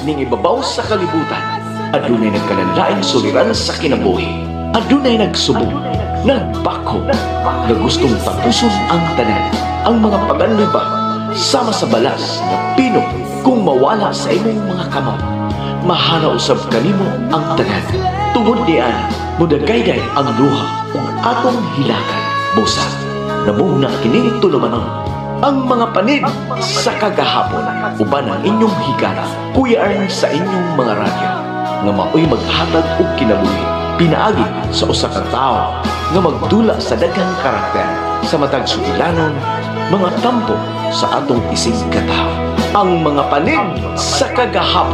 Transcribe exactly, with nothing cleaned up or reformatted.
ning ibabaw sa kalibutan. Adunay nagkalanlaing suliran sa kinabuhi. Adunay nagsubok, nagbako, nga gustong tapuson ang tanan. Ang mga paganloy ba, sama sa balas na pino kung mawala sa imong mga kamao. Mahana usab kanimo ang tanan. Tungod niyan, mudagayday ang luha ug atong hilakan. Busa, namuna kining tulumanon ang mga panid sa kagahapon uban ang inyong higala. Kuya Arn sa inyong mga radyo nga maoy maghatag og kinabuhi pinaagi sa usa ka tawo nga magdula sa daghang karakter sa matag sugilanon mga tampo sa atong isig katawo. Ang mga panid sa kagahapon.